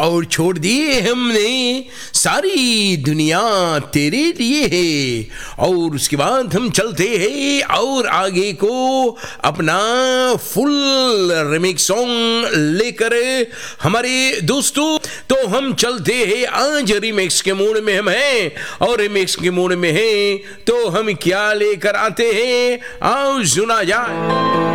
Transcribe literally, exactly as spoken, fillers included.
और छोड़ दिए हमने सारी दुनिया तेरे लिए है। और उसके बाद हम चलते हैं और आगे को अपना फुल रिमिक्स सॉन्ग लेकर हमारे दोस्तों। तो हम चलते हैं आज रिमिक्स के मूड में हम हैं, और रिमिक्स के मूड में हैं तो हम क्या लेकर आते हैं, आओ सुना जाए।